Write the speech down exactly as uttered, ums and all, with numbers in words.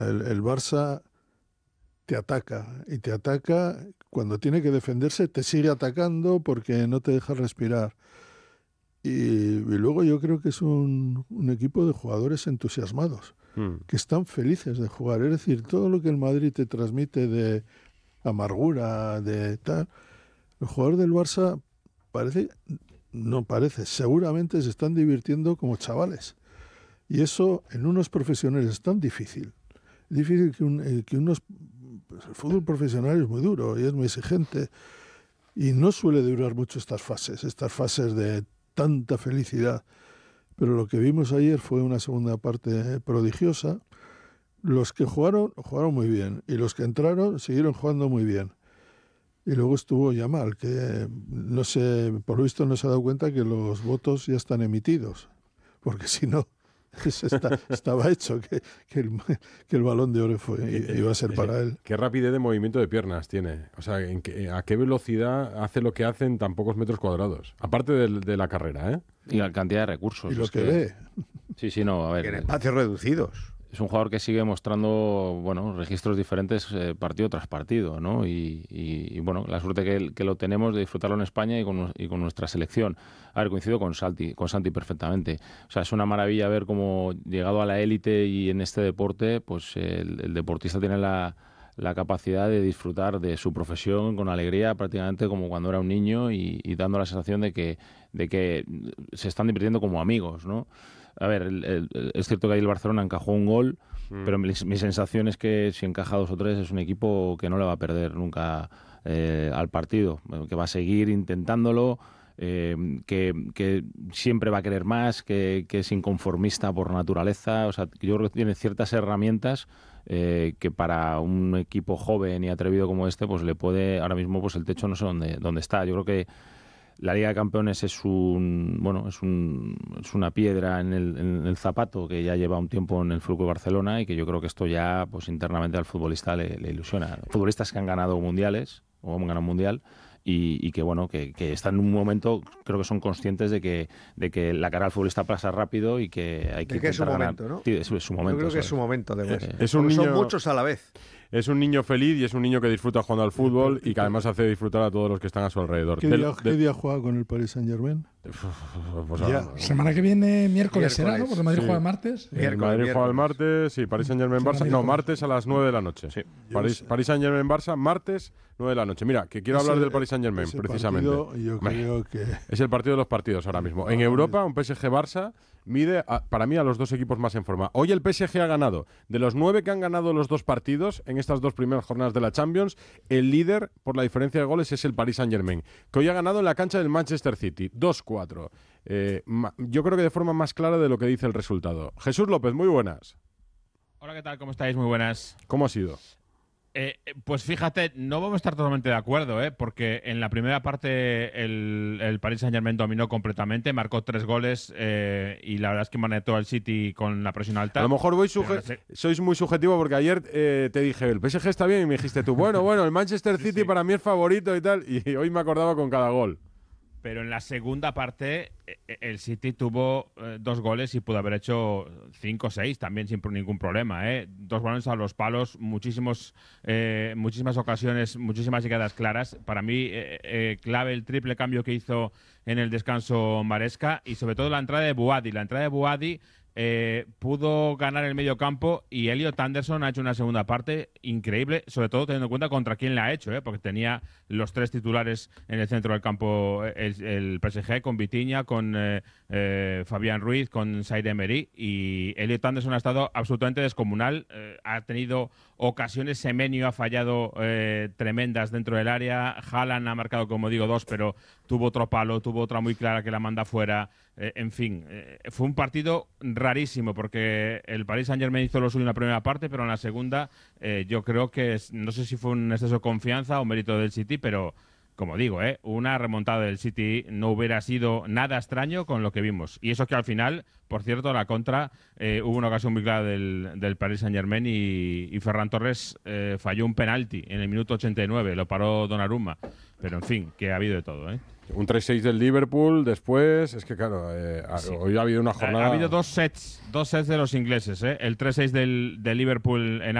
El, el Barça te ataca y te ataca cuando tiene que defenderse, te sigue atacando porque no te deja respirar. Y, y luego yo creo que es un, un equipo de jugadores entusiasmados, Mm. que están felices de jugar. Es decir, todo lo que el Madrid te transmite de amargura, de tal, el jugador del Barça parece, no parece, seguramente se están divirtiendo como chavales. Y eso en unos profesionales es tan difícil. Es difícil que, un, eh, que unos... Pues el fútbol profesional es muy duro y es muy exigente. Y no suele durar mucho estas fases, estas fases de tanta felicidad. Pero lo que vimos ayer fue una segunda parte prodigiosa. Los que jugaron, jugaron muy bien. Y los que entraron, siguieron jugando muy bien. Y luego estuvo Yamal, que no sé, por lo visto no se ha dado cuenta que los votos ya están emitidos. Porque si no, está, estaba hecho que, que, el, que el Balón de Oro fue, iba a ser para él. Qué rapidez de movimiento de piernas tiene. O sea, en qué, a qué velocidad hace lo que hace en tan pocos metros cuadrados. Aparte de, de la carrera, ¿eh? Y la cantidad de recursos. Y lo es que, que ve. Sí, sí, no, a ver. En espacios reducidos. Es un jugador que sigue mostrando, bueno, registros diferentes eh, partido tras partido, ¿no? Y, y, y bueno, la suerte que, que lo tenemos de disfrutarlo en España y con, y con nuestra selección. A ver, coincido con Santi, con Santi perfectamente. O sea, es una maravilla ver cómo, llegado a la élite y en este deporte, pues el, el deportista tiene la, la capacidad de disfrutar de su profesión con alegría, prácticamente como cuando era un niño y, y dando la sensación de que, de que se están divirtiendo como amigos, ¿no? A ver, el, el, es cierto que ahí el Barcelona encajó un gol, mm. pero mi, mi sensación es que si encaja dos o tres es un equipo que no le va a perder nunca eh, al partido, que va a seguir intentándolo, eh, que, que siempre va a querer más, que, que es inconformista por naturaleza. O sea, yo creo que tiene ciertas herramientas eh, que para un equipo joven y atrevido como este, pues le puede, ahora mismo pues el techo no sé dónde, dónde está. Yo creo que la Liga de Campeones es un bueno es un es una piedra en el, en el zapato que ya lleva un tiempo en el Fútbol Barcelona y que yo creo que esto ya pues internamente al futbolista le, le ilusiona. Futbolistas que han ganado mundiales o han ganado un mundial y, y que bueno que, que están en un momento, creo que son conscientes de que de que la cara al futbolista pasa rápido y que hay que de que es su ganar. momento, ¿no? Sí, es, es su momento. Yo creo que ¿sabes? es su momento, de eh, es un niño, son muchos a la vez. Es un niño feliz y es un niño que disfruta jugando al fútbol y que además hace disfrutar a todos los que están a su alrededor. ¿Qué, día, ¿qué día juega con el Paris Saint-Germain? Pues ya. Semana que viene, miércoles, miércoles. será, ¿no? Porque el Madrid sí. juega el martes. El Madrid miércoles. juega el martes, sí, Paris Saint-Germain Barça. No, martes a las nueve de la noche. Sí. París, París Saint-Germain Barça, martes nueve de la noche. Mira, que quiero ese, hablar del Paris Saint-Germain, precisamente. Partido, yo creo que... Es el partido de los partidos ahora mismo. En Europa, un P S G Barça mide, a, para mí, a los dos equipos más en forma. Hoy el P S G ha ganado. De los nueve que han ganado los dos partidos en estas dos primeras jornadas de la Champions, el líder por la diferencia de goles es el Paris Saint-Germain, que hoy ha ganado en la cancha del Manchester City, dos cuatro. Eh, yo creo que de forma más clara de lo que dice el resultado. Jesús López, muy buenas. Hola, ¿qué tal? ¿Cómo estáis? Muy buenas. ¿Cómo ha sido? Eh, pues fíjate, no vamos a estar totalmente de acuerdo, ¿eh? Porque en la primera parte el, el Paris Saint-Germain dominó completamente, marcó tres goles eh, y la verdad es que manejó al City con la presión alta. A lo mejor voy suge- sé. sois muy subjetivo porque ayer eh, te dije, el P S G está bien y me dijiste tú, bueno, bueno, el Manchester City sí, sí. para mí es favorito y tal, y hoy me acordaba con cada gol. Pero en la segunda parte el City tuvo eh, dos goles y pudo haber hecho cinco o seis también sin ningún problema. ¿eh? Dos balones a los palos, muchísimos, eh, muchísimas ocasiones, muchísimas llegadas claras. Para mí, eh, eh, clave el triple cambio que hizo en el descanso Maresca y sobre todo la entrada de Buadi. La entrada de Buadi eh, pudo ganar el medio campo y Elliot Anderson ha hecho una segunda parte increíble, sobre todo teniendo en cuenta contra quién la ha hecho, ¿eh? porque tenía los tres titulares en el centro del campo el, el P S G, con Vitinha, con eh, eh, Fabián Ruiz, con Zaire Emery, y Elliot Anderson ha estado absolutamente descomunal, eh, ha tenido ocasiones, Semenyo ha fallado eh, tremendas dentro del área, Haaland ha marcado, como digo, dos, pero tuvo otro palo, tuvo otra muy clara que la manda fuera. Eh, en fin, eh, fue un partido rarísimo porque el Paris Saint-Germain hizo lo suyo en la primera parte, pero en la segunda eh, yo creo que es, no sé si fue un exceso de confianza o mérito del City, pero como digo, eh, una remontada del City no hubiera sido nada extraño con lo que vimos. Y eso que al final, por cierto, a la contra, eh, hubo una ocasión muy clara del, del Paris Saint-Germain y, y Ferran Torres eh, falló un penalti en el minuto ochenta y nueve, lo paró Donnarumma. Pero en fin, que ha habido de todo, ¿eh? Un tres seis del Liverpool, después, es que claro, eh, Sí. hoy ha habido una jornada… Ha habido dos sets, dos sets de los ingleses, ¿eh? El tres seis del, del Liverpool en